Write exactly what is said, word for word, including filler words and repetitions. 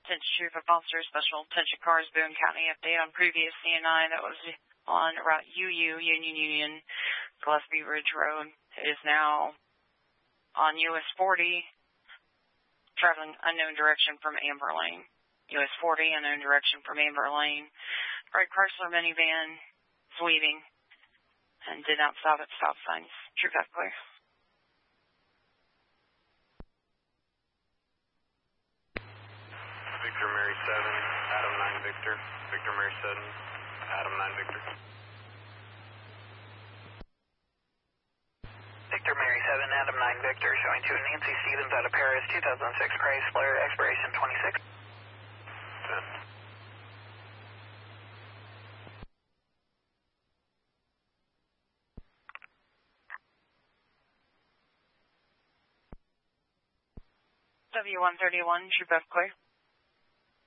Attention Sheriff of Officer, Special Attention Cars, Boone County. Update on previous C N I that was on Route U U, Union Union, Gillespie Ridge Road. It is now on U S forty, traveling unknown direction from Amber Lane. U S forty, unknown direction from Amber Lane. Red Chrysler minivan is weaving and did not stop at stop signs. True path clear. Victor Mary seven, Adam nine Victor. Victor Mary seven, Adam nine Victor. Victor Mary seven, Adam nine Victor, showing to Nancy Stevens out of Paris, two thousand six Chrysler, expiration twenty-six. ten. W one thirty-one, true path clear.